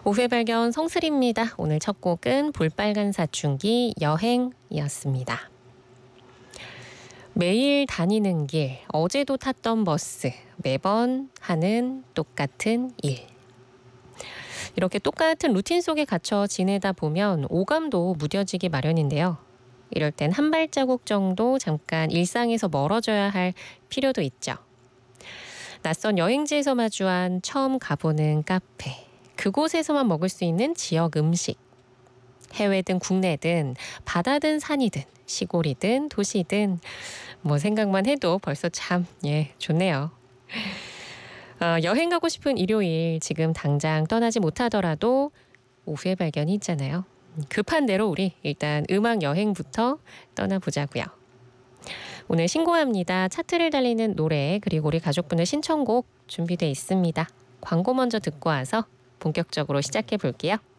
오후의 발견 성슬입니다. 오늘 첫 곡은 볼빨간 사춘기 여행이었습니다. 매일 다니는 길, 어제도 탔던 버스, 매번 하는 똑같은 일. 이렇게 똑같은 루틴 속에 갇혀 지내다 보면 오감도 무뎌지기 마련인데요. 이럴 땐 한 발자국 정도 잠깐 일상에서 멀어져야 할 필요도 있죠. 낯선 여행지에서 마주한 처음 가보는 카페, 그곳에서만 먹을 수 있는 지역 음식, 해외든 국내든 바다든 산이든 시골이든 도시든 뭐 생각만 해도 벌써 참 좋네요. 여행 가고 싶은 일요일 지금 당장 떠나지 못하더라도 오후의 발견이 있잖아요. 급한 대로 우리 일단 음악 여행부터 떠나보자고요. 오늘 신고합니다. 차트를 달리는 노래 그리고 우리 가족분의 신청곡 준비돼 있습니다. 광고 먼저 듣고 와서 본격적으로 시작해 볼게요.